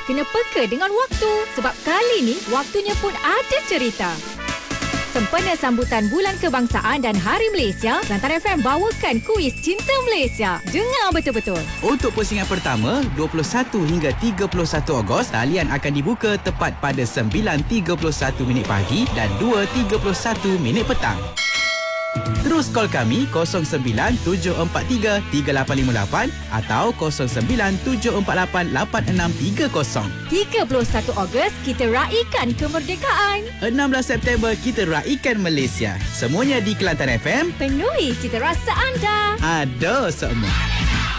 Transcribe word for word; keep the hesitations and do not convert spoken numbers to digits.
kena peka dengan waktu. Sebab kali ni, waktunya pun ada cerita. Sempena sambutan Bulan Kebangsaan dan Hari Malaysia, Kelantan F M bawakan kuis Cinta Malaysia. Dengar betul-betul. Untuk pusingan pertama, dua puluh satu hingga tiga puluh satu Ogos, talian akan dibuka tepat pada sembilan tiga puluh satu minit pagi dan dua tiga puluh satu minit petang. Terus call kami kosong sembilan tujuh empat tiga tiga lapan lima lapan atau kosong sembilan tujuh empat lapan lapan enam tiga kosong. tiga puluh satu Ogos, kita raikan kemerdekaan. enam belas September, kita raikan Malaysia. Semuanya di Kelantan F M. Penuhi cita rasa anda. Ada semua.